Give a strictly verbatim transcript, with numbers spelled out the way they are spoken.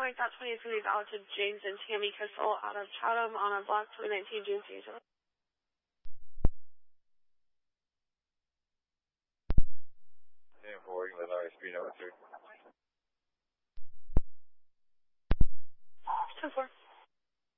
Mike, that twenty is going to be valid to James and Tammy Kissel out of Chatham on a block twenty nineteen June season. ten four, England R S P number three.